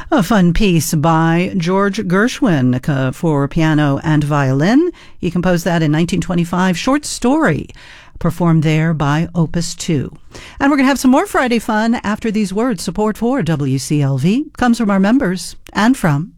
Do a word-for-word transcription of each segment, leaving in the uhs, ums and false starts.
A fun piece by George Gershwin uh, for piano and violin. He composed that in nineteen twenty-five. Short story, performed there by Opus two. And we're going to have some more Friday fun after these words. Support for W C L V comes from our members and from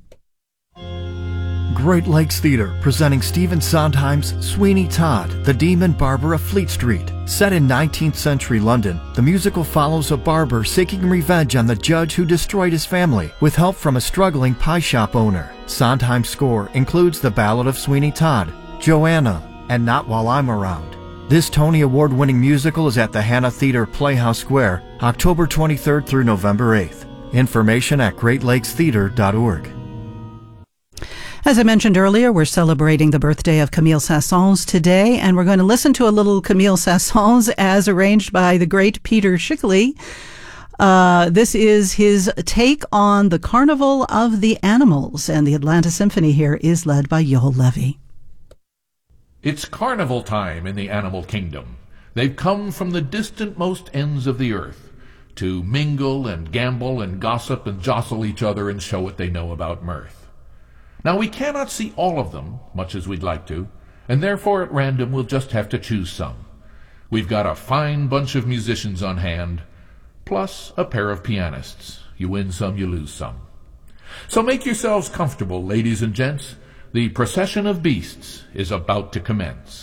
Great Lakes Theater, presenting Stephen Sondheim's Sweeney Todd, the Demon Barber of Fleet Street. Set in nineteenth century London, the musical follows a barber seeking revenge on the judge who destroyed his family, with help from a struggling pie shop owner. Sondheim's score includes the Ballad of Sweeney Todd, Joanna, and Not While I'm Around. This Tony Award-winning musical is at the Hannah Theater Playhouse Square, October twenty-third through November eighth. Information at great lakes theater dot org. As I mentioned earlier, we're celebrating the birthday of Camille Saint-Saëns today, and we're going to listen to a little Camille Saint-Saëns as arranged by the great Peter Schickele. Uh, this is his take on the Carnival of the Animals, and the Atlanta Symphony here is led by Yoel Levy. It's carnival time in the animal kingdom. They've come from the distant-most ends of the earth to mingle and gamble and gossip and jostle each other and show what they know about mirth. Now, we cannot see all of them, much as we'd like to, and therefore at random we'll just have to choose some. We've got a fine bunch of musicians on hand, plus a pair of pianists. You win some, you lose some. So make yourselves comfortable, ladies and gents. The procession of beasts is about to commence.